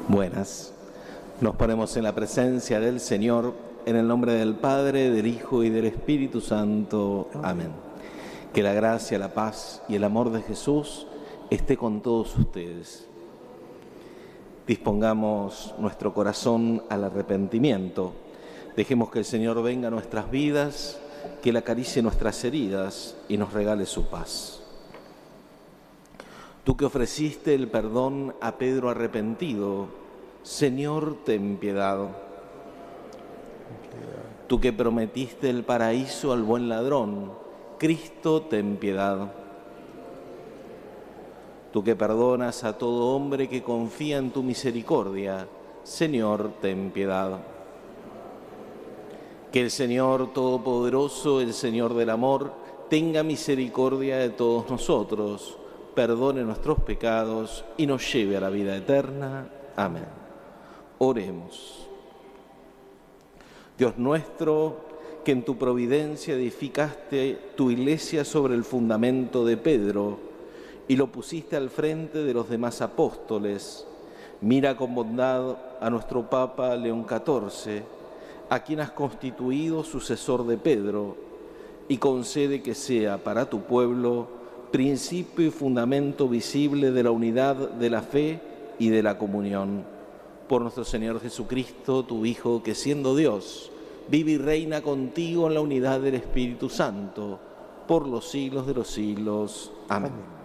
Buenas. Nos ponemos en la presencia del Señor, en el nombre del Padre, del Hijo y del Espíritu Santo. Amén. Que la gracia, la paz y el amor de Jesús esté con todos ustedes. Dispongamos nuestro corazón al arrepentimiento. Dejemos que el Señor venga a nuestras vidas, que Él acaricie nuestras heridas y nos regale su paz. Tú que ofreciste el perdón a Pedro arrepentido, Señor, ten piedad. Tú que prometiste el paraíso al buen ladrón, Cristo, ten piedad. Tú que perdonas a todo hombre que confía en tu misericordia, Señor, ten piedad. Que el Señor Todopoderoso, el Señor del amor, tenga misericordia de todos nosotros, perdone nuestros pecados y nos lleve a la vida eterna. Amén. Oremos. Dios nuestro, que en tu providencia edificaste tu iglesia sobre el fundamento de Pedro y lo pusiste al frente de los demás apóstoles, mira con bondad a nuestro Papa León XIV, a quien has constituido sucesor de Pedro, y concede que sea para tu pueblo principio y fundamento visible de la unidad de la fe y de la comunión. Por nuestro Señor Jesucristo, tu Hijo, que siendo Dios, vive y reina contigo en la unidad del Espíritu Santo, por los siglos de los siglos. Amén.